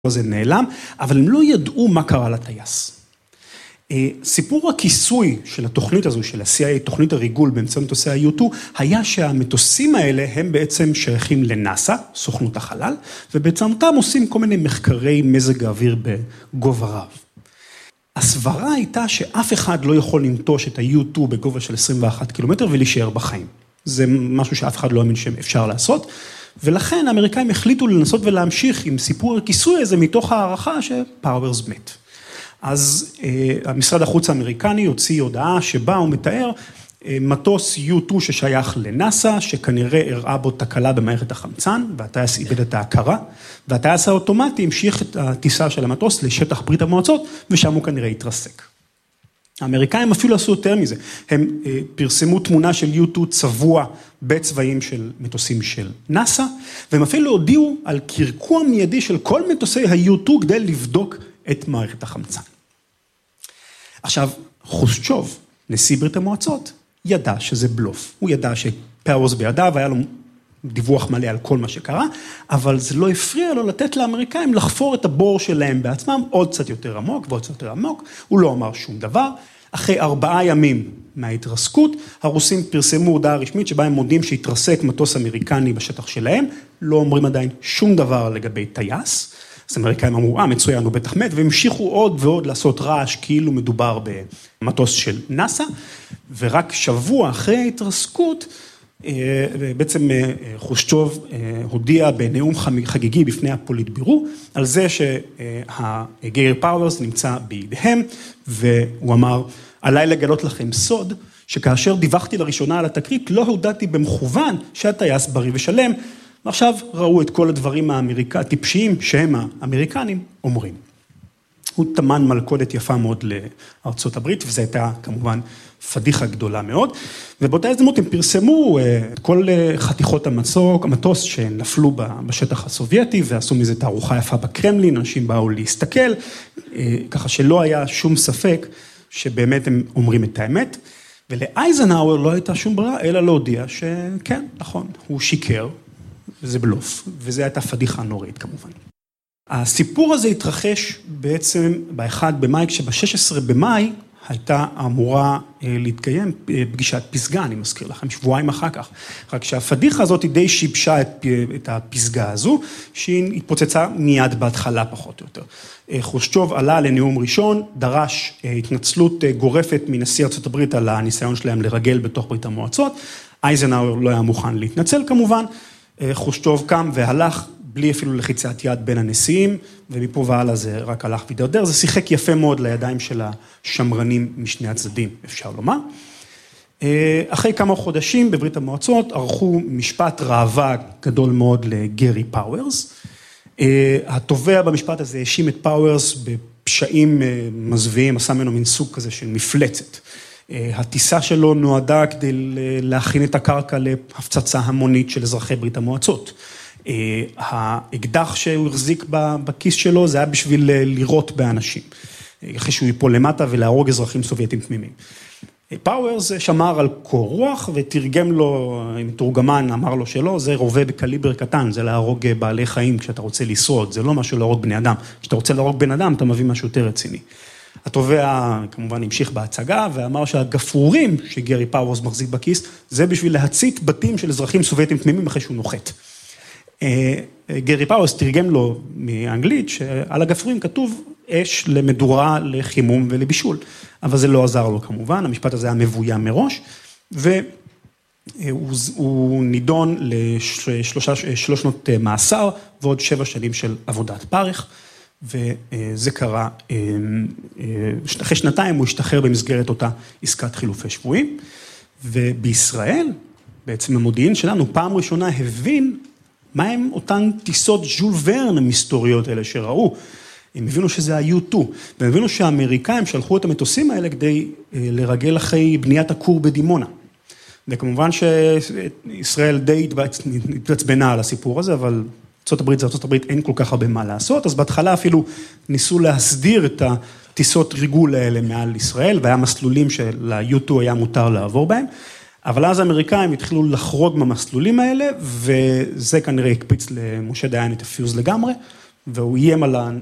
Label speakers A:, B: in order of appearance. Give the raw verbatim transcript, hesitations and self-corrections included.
A: הזה נעלם, אבל הם לא ידעו מה קרה לטייס. סיפור הכיסוי של התוכנית הזו, של ה-סי איי איי, תוכנית הריגול באמצעות מטוסי ה-יו טו, היה שהמטוסים האלה הם בעצם שייכים לנאסא, סוכנות החלל, ובעצמתם עושים כל מיני מחקרי מזג האוויר בגובה רב. הסברה הייתה שאף אחד לא יכול לנטוש את ה-יו טו בגובה של עשרים ואחד קילומטר ולהישאר בחיים. זה משהו שאף אחד לא האמין שאפשר לעשות, ולכן האמריקאים החליטו לנסות ולהמשיך עם סיפור הכיסוי הזה מתוך הערכה שפאוורס מת. אז המשרד החוץ האמריקני הוציא הודעה שבה הוא מתאר מטוס יו טו ששייך לנאסא, שכנראה הראה בו תקלה במערכת החמצן, והטייס איבד את ההכרה, והטייס האוטומטי המשיך את הטיסה של המטוס לשטח ברית המועצות, ושם הוא כנראה התרסק. האמריקאים אפילו עשו יותר מזה, הם פרסמו תמונה של יו טו צבוע בצבעים של מטוסים של נאסא, והם אפילו הודיעו על קרקוע מיידי של כל מטוסי ה-יו טו כדי לבדוק את מערכת החמצן. עכשיו, חושצ'וב, נשיא ברית המועצות, ידע שזה בלוף. הוא ידע שפאוורס בידיו, היה לו דיווח מלא על כל מה שקרה, אבל זה לא הפריע לו לתת לאמריקאים לחפור את הבור שלהם בעצמם, עוד קצת יותר עמוק ועוד קצת יותר עמוק. הוא לא אמר שום דבר. אחרי ארבעה ימים מההתרסקות, הרוסים פרסמו הודעה רשמית שבה הם מודים שהתרסק מטוס אמריקני בשטח שלהם, לא אומרים עדיין שום דבר לגבי טייס. אז האמריקאים אמרו, אה, מצוין, הוא בטח מת, והמשיכו עוד ועוד לעשות רעש, כאילו מדובר במטוס של נאסא, ורק שבוע אחרי ההתרסקות, בעצם חושצ'וב הודיע בנאום חגיגי בפני הפוליטבירו, על זה שהגיירי פאוורס נמצא בידיהם, והוא אמר, עליי לגלות לכם סוד, שכאשר דיווחתי לראשונה על התקרית, לא הודעתי במכוון שהטייס בריא ושלם, ועכשיו ראו את כל הדברים הטיפשיים שהם האמריקנים אומרים. הוא תמן מלכודת יפה מאוד לארצות הברית, וזו הייתה כמובן פדיחה גדולה מאוד, ובאותה הזדמנות הם פרסמו את כל חתיכות המצוק, המטוס שנפלו בשטח הסובייטי, ועשו מזה תערוכה יפה בקרמלין, אנשים באו להסתכל, ככה שלא היה שום ספק שבאמת הם אומרים את האמת, ולאייזנהאואר לא הייתה שום ברירה, אלא להודיע שכן, נכון, הוא שיקר, וזה בלוף, וזה הייתה פדיחה נוראית כמובן. הסיפור הזה התרחש בעצם ב-אחד במאי, כשב-שישה עשר במאי הייתה אמורה להתקיים פגישת פסגה, אני מזכיר לכם, שבועיים אחר כך. רק שהפדיחה הזאת די שיבשה את, את הפסגה הזו, שהיא התפוצצה מיד בהתחלה פחות או יותר. חושצ'וב עלה לנאום ראשון, דרש התנצלות גורפת מנשיא ארצות הברית על הניסיון שלהם לרגל בתוך ברית המועצות, אייזנהאואר לא היה מוכן להתנצל כמובן, חושצ'וב קם והלך, בלי אפילו לחיצת יד בין הנשיאים, ומפה והלאה זה רק הלך ודרדר, זה שיחק יפה מאוד לידיים של השמרנים משני הצדדים, אפשר לומר. אחרי כמה חודשים בברית המועצות, ערכו משפט ראווה גדול מאוד לגרי פאוורס. התובע במשפט הזה האשים את פאוורס בפשעים מזוויעים, עשה ממנו מין סוג כזה של מפלצת. הטיסה שלו נועדה כדי להכין את הקרקע להפצצה המונית של אזרחי ברית המועצות. האקדח שהוא החזיק בכיס שלו, זה היה בשביל לירות באנשים, אחרי שהוא ייפול למטה ולהרוג אזרחים סובייטים תמימים. פאוורס שמר על קור רוח ותרגם לו, מתורגמן אמר לו שלא, זה רובה בקליבר קטן, זה להרוג בעלי חיים כשאתה רוצה לשרוד, זה לא משהו להרוג בני אדם. כשאתה רוצה להרוג בן אדם, אתה מביא משהו יותר רציני. התובע כמובן המשיך בהצגה ואמר שהגפרורים שגרי פאוורס מחזיק בכיס, זה בשביל להצית בתים של אזרחים סובייטים תמימים אחרי שהוא נוחת. גרי פאוורס תרגם לו מאנגלית שעל הגפרורים כתוב אש למדורה, לחימום ולבישול, אבל זה לא עזר לו כמובן, המשפט הזה היה מבוים מראש, והוא נידון לשלוש שנות מאסר ועוד שבע שנים של עבודת פרך, וזה קרה, אחרי שנתיים הוא השתחרר במסגרת אותה עסקת חילופי שבויים, ובישראל, בעצם המודיעין שלנו, פעם ראשונה הבין מה הם אותן טיסות ז'ול ורן המסתוריות האלה שראו, הם הבינו שזה ה-יו טו, והם הבינו שהאמריקאים שלחו את המטוסים האלה כדי לרגל אחרי בניית הכור בדימונה. וכמובן שישראל די התעצבנה על הסיפור הזה, אבל ארצות הברית זה ארצות הברית, אין כל כך הרבה מה לעשות, אז בהתחלה אפילו ניסו להסדיר את הטיסות ריגול האלה מעל ישראל, והיה מסלולים של-יו טו היה מותר לעבור בהם, אבל אז האמריקאים התחילו לחרוג מהמסלולים האלה, וזה כנראה הקפיץ למשה דיין את הפיוז לגמרי, והוא איים על